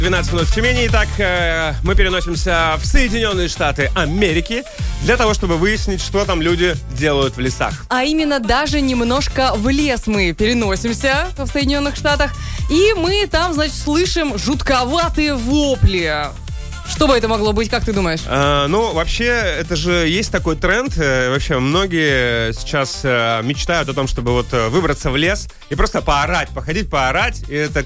12 минут в Тюмени. Итак, мы переносимся в Соединенные Штаты Америки для того, чтобы выяснить, что там люди делают в лесах. А именно даже немножко в лес мы переносимся в Соединенных Штатах. И мы там, значит, слышим жутковатые вопли. Что бы это могло быть, как ты думаешь? Вообще, это же есть такой тренд. Вообще, многие сейчас мечтают о том, чтобы вот выбраться в лес и просто поорать, походить, поорать. И это